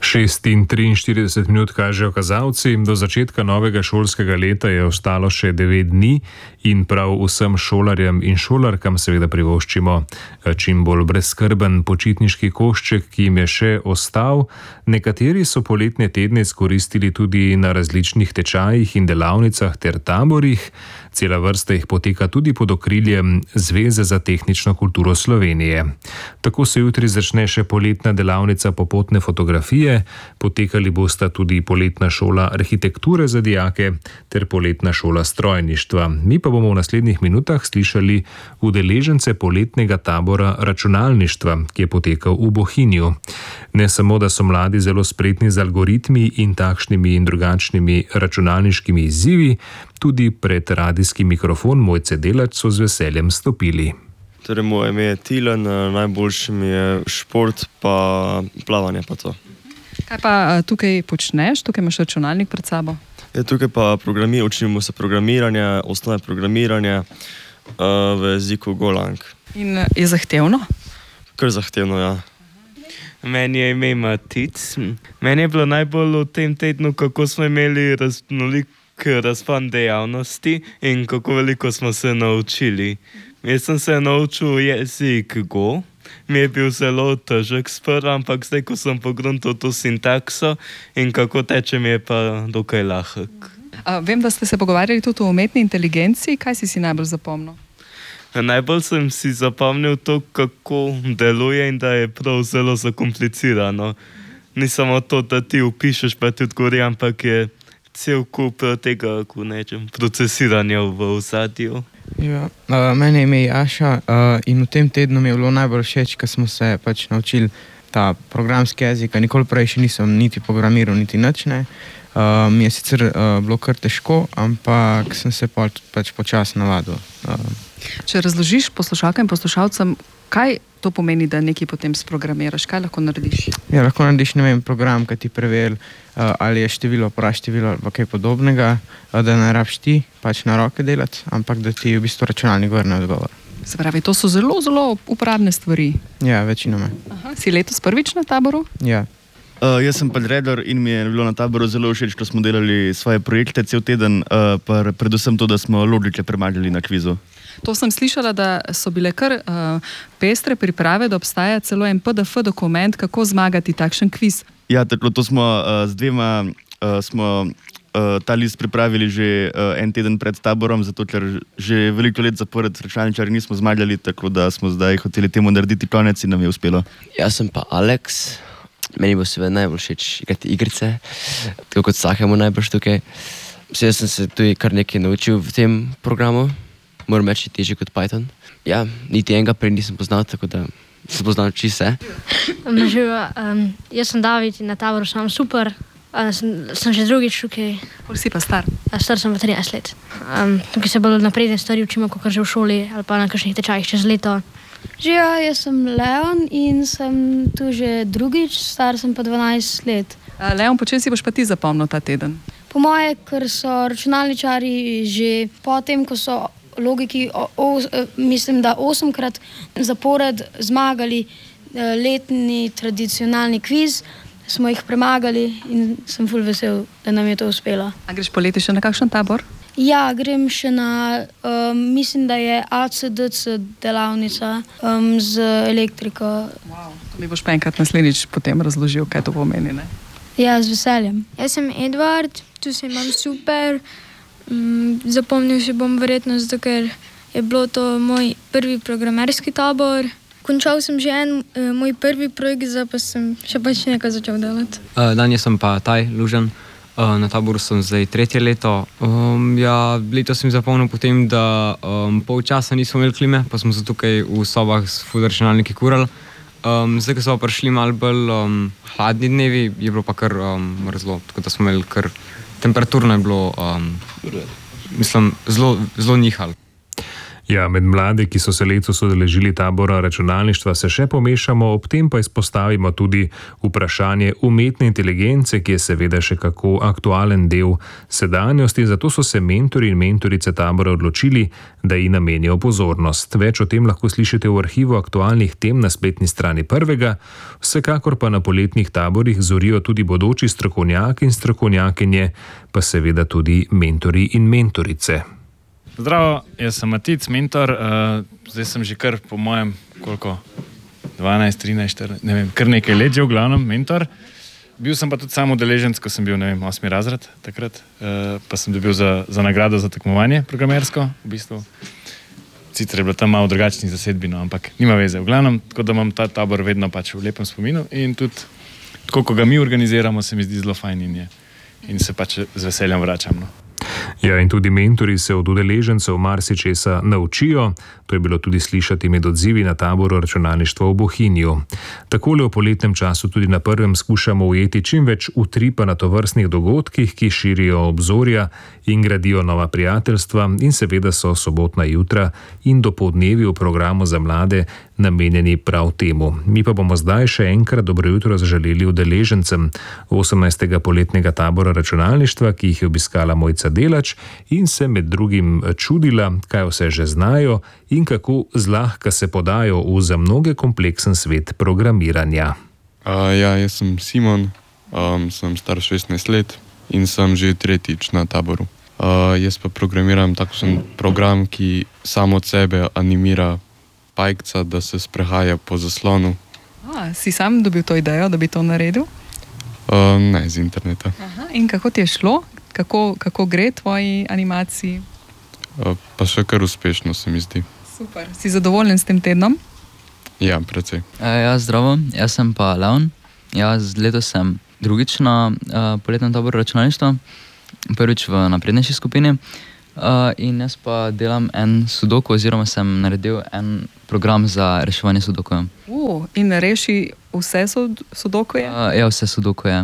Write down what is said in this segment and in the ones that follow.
6:43 kažejo kazalci, do začetka novega šolskega leta je ostalo še 9 dni in prav vsem šolarjem in šolarkam seveda privoščimo čim bolj brezskrben počitniški košček, ki jim je še ostal. Nekateri so poletne tedne izkoristili tudi na različnih tečajih in delavnicah ter taborih. Cela vrsta jih poteka tudi pod okriljem Zveze za tehnično kulturo Slovenije. Tako se jutri začne še poletna delavnica popotne fotografije, potekali bosta tudi poletna šola arhitekture za dijake ter poletna šola strojništva. Mi pa bomo v naslednjih minutah slišali udeležence poletnega tabora računalništva, ki je potekal v Bohinju. Ne samo, da so mladi zelo spretni z algoritmi in takšnimi in drugačnimi računalniškimi izzivi, tudi pred radijski mikrofon Mojce Delač so z veseljem stopili. Torej, moje ime je Tilen, najboljši mi je šport pa plavanje pa to. Kaj pa tukaj počneš? Tukaj imaš računalnik pred sabo? Tukaj pa učimo se programiranja, osnovne programiranja v jeziku Golang. In je zahtevno? Kar zahtevno, ja. Meni je ime Matic. Meni je bilo najbolj v tem tednu, kako smo imeli razpon dejavnosti in kako veliko smo se naučili. Jaz sem se naučil jezik Go, mi je bil zelo težek sprva, ampak zdaj, ko sem pogruntal to sintakso in kako teče, mi je pa dokaj lahek. Vem, da ste se pogovarjali tudi o umetni inteligenci. Kaj si najbolj zapomnil? Najbolj sem si zapomnil to, kako deluje in da je prav zelo zakomplicirano. Ni samo to, da ti upišeš pa ti odgovori, ampak je cel kup tega, procesiranja v ozadju. Ja, mene je ime Jaša in v tem tednu mi je bilo najbolj všeč, ker smo se pač naučili ta programski jezik. Nikoli prej še nisem niti programiral, niti nič ne. Mi je sicer bilo kar težko, ampak sem se pač počasi navadil. Če razložiš poslušalkam in poslušalcem, kaj to pomeni, da nekaj potem sprogramiraš? Kaj lahko narediš? Ja, lahko narediš, program, ki ti preveri, ali je število, praštevilo ali kaj podobnega, da ne rabiš ti pač na roke delati, ampak da ti v bistvu računalnik vrne odgovor. Se pravi, to so zelo, zelo uporabne stvari. Ja, večinoma. Si letos prvič na taboru? Ja. Jaz sem pa redar in mi je bilo na taboru zelo všeč, ko smo delali svoje projekte cel teden, pa predvsem to, da smo logike premagali na kvizu. To sem slišala, da so bile kar pestre priprave, da obstaja celo en PDF dokument, kako zmagati takšen kviz. Ja, tako to smo z dvema ta list pripravili že en teden pred taborom, zato ker že veliko let zapored računalničarji nismo zmagali, tako da smo zdaj hoteli temu narediti konec in nam je uspelo. Jaz sem pa Alex. Meni bo seveda najbolj všeč igrati igrice, tako kot vsakemu najbolj tukaj. Jaz sem se tudi kar nekaj naučil v tem programu. Moram reči, težje kot Python. Ja, niti enega prej nisem poznal, tako da sem poznal čisto vse. Jaz sem David in na taboru sem super. Sem že drugič tukaj. Koliko si pa star? Star sem pa 13 let. Tukaj se bolj napredne stvari učimo, kot že v šoli ali pa na kakšnih tečajih čez leto. Živijo, jaz sem Leon in sem tu že drugič, star sem pa 12 let. Leon, po čem si boš pa ti zapomnil ta teden? Po moje, ker so računalničarji že potem, ko so logiki, mislim, da 8-krat zapored zmagali letni tradicionalni kviz, smo jih premagali in sem ful vesel, da nam je to uspelo. A greš poleti še na kakšen tabor? Ja, grem še na, mislim, da je ACDC delavnica z elektriko. Wow. Mi boš pa enkrat naslednjič potem razložil, kaj to pomeni, ne? Ja, z veseljem. Jaz sem Edvard, tu se imam super. Zapomnil si bom verjetno, zato ker je bilo to moj prvi programerski tabor. Končal sem že moj prvi projekt, zdaj pa sem še pač nekaj začel delati. Danes sem pa Taj Lužan, na taboru sem zdaj 3. leto. Leto sem zapomnil potem, da pol časa nismo imeli klime, pa smo se tukaj v sobah s računalniki kurali. Zdaj, ko so prišli malo bolj hladni dnevi, je bilo pa kar mrzlo, tako da smo imeli kar temperaturno je bilo, mislim, zelo nihalo. Ja, med mlade, ki so se letos udeležili tabora računalništva, se še pomešamo, ob tem pa izpostavimo tudi vprašanje umetne inteligence, ki je seveda še kako aktualen del sedanjosti, zato so se mentori in mentorice tabora odločili, da ji namenijo pozornost. Več o tem lahko slišite v arhivu aktualnih tem na spletni strani Prvega, vsekakor pa na poletnih taborih zorijo tudi bodoči strokovnjaki in strokovnjakinje, pa seveda tudi mentori in mentorice. Zdravo, jaz sem Matic, mentor, zdaj sem že kar po mojem, 12, 13, 14, ne vem, kar nekaj let že v glavnem mentor. Bil sem pa tudi sam udeleženec, ko sem bil, 8. razred takrat, pa sem dobil za nagrado za tekmovanje programersko, v bistvu. Sicer je bilo tam malo drugačnih zasedbi, no, ampak nima veze. V glavnem, tako da imam ta tabor vedno pač v lepem spominu in tudi, tako ko ga mi organiziramo, se mi zdi zelo fajn in se pač z veseljem vračam, no. Ja, in tudi mentori se od udeležencev marsičesa naučijo. To je bilo tudi slišati med odzivi na taboru računalništva v Bohinju. Takole v poletnem času tudi na Prvem skušamo ujeti čim več utripa na tovrstnih dogodkih, ki širijo obzorja in gradijo nova prijateljstva in seveda so sobotna jutra in dopoldnevi v programu za mlade namenjeni prav temu. Mi pa bomo zdaj še enkrat dobro jutro zaželeli udeležencem 18. poletnega tabora računalništva, ki jih je obiskala Mojca Delač in se med drugim čudila, kaj vse že znajo in kako zlahka se podajo v za mnoge kompleksen svet programiranja. Jaz sem Simon, sem star 16 let in sem že tretjič na taboru. Jaz pa programiram takšen program, ki sam od sebe animira pajkca, da se sprehaja po zaslonu. Si sam dobil to idejo, da bi to naredil? Ne, z interneta. In kako ti je šlo? Kako gre tvoji animaciji? Pa še kar uspešno se mi zdi. Super. Si zadovoljen s tem tednom? Ja, precej. Zdravo, jaz sem pa Leon. Letos sem drugič na poletnem taboru računalništva, prvič v naprednejši skupini. In jaz pa delam en sudoku, oziroma sem naredil en program za reševanje sudokuja. In reši vse sudokuje? Ja, vse sudokuje.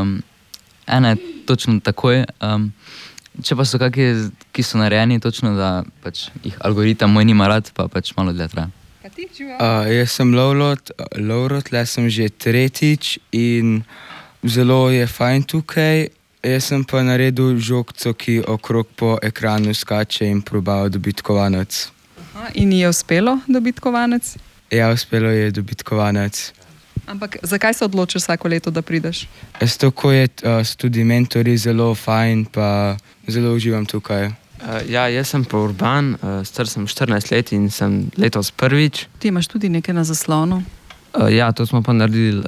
Ene točno takoj. Če pa so kakšni, ki so narejeni točno, da pač jih algoritem moj nima rad, pa pač malo dlje traja. Jaz sem Lovro, tle sem že tretjič in zelo je fajn tukaj. Jaz sem pa naredil žogco, ki okrog po ekranu skače in probal dobiti kovanec. In je uspelo dobiti kovanec? Ja, uspelo je dobiti kovanec. Ampak zakaj se odločiš vsako leto, da prideš? Tako je tudi mentori zelo fajn, pa zelo uživam tukaj. Jaz sem pa Urban, star sem 14 let in sem letos prvič. Ti imaš tudi nekaj na zaslonu? Ja, to smo pa naredili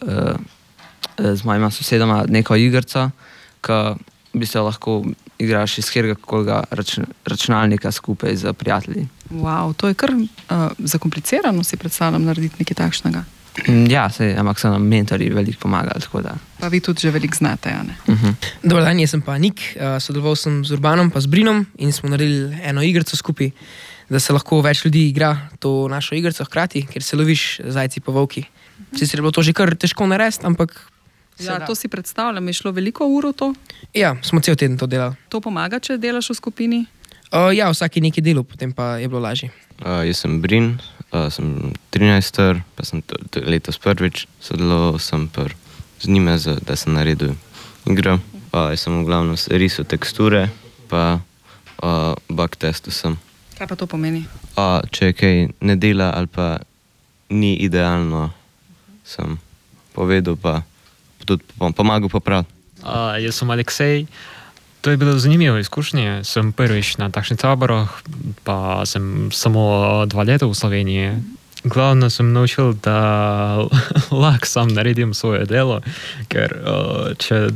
z mojima sosedama neko igrico, ki bi se lahko igraš iz kjerkoli računalnika skupaj z prijatelji. Wow, to je kar zakomplicirano, si predstavljam narediti nekaj takšnega. Ja, ampak so nam mentori veliko pomagali, tako da. Pa vi tudi že veliko znate, ja ne? Dobar dan, jaz sem pa Nik, sodeloval sem z Urbanom pa z Brinom in smo naredili eno igrico skupaj, da se lahko več ljudi igra to našo igrico hkrati, ker se loviš zajci pa volki. Sicer je bilo to že kar težko narediti, ampak ja, to si predstavljam, je šlo veliko ur v to? Ja, smo cel teden to delali. To pomaga, če delaš v skupini? Ja, vsaki nekaj delu, potem pa je bilo lažje. Jaz sem Brin, sem 13, pa sem letos prvič sodeloval sem z njime, da sem naredil igro. Jaz sem v glavnem risal teksture, pa bug testu sem. Kaj pa to pomeni? Če kaj ne dela ali pa ni idealno, sem povedal, pa tudi pomagal popraviti. Jaz sem Aleksej. To je bilo zanimivo izkušnje. Sem prvič na takšnih taborih, pa sem samo 2 leta v Sloveniji. Glavno sem naučil, da lahko sam naredim svoje delo, ker če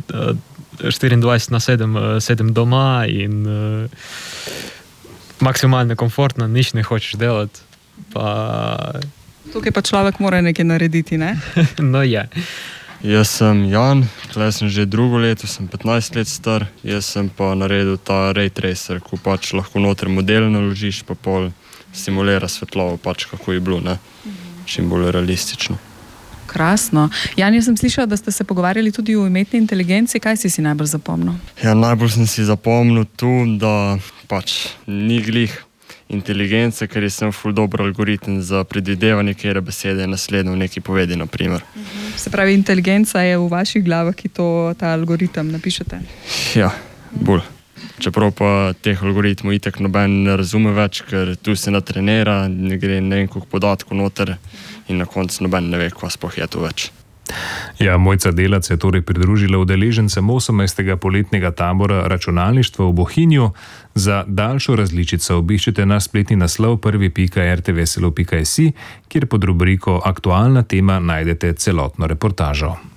24/7 sedim doma in maksimalno komfortno, nič ne hočeš delati. Tukaj pa človek mora nekaj narediti, ne? No je. Jaz sem Jan, tukaj sem že drugo leto, sem 15 let star. Jaz sem pa naredil ta ray tracer, ko pač lahko noter model naložiš, pa pol simulira svetlovo, pač kako je bilo, ne? Čim bolj realistično. Krasno. Jan, jaz sem slišala, da ste se pogovarjali tudi o umetni inteligenci. Kaj si najbolj zapomnil? Ja, najbolj sem si zapomnil tu, da pač ni glih inteligence, ker je sem ful dober algoritem za predvidevanje, kjer besede naslednjo neki povedi, naprimer. Se pravi, inteligenca je v vaših glavah, ki ta algoritem napišete? Ja, bolj. Čeprav pa teh algoritmov itak noben ne razume več, ker tu se natrenira, ne gre ne vem koliko podatkov noter in na koncu noben ne ve, kva sploh je to več. Ja, Mojca Delac se je torej pridružila udeležencem 18. poletnega tabora računalništva v Bohinju. Za daljšo različico obiščite naš spletni naslov prvi.rtvslo.si, kjer pod rubriko Aktualna tema najdete celotno reportažo.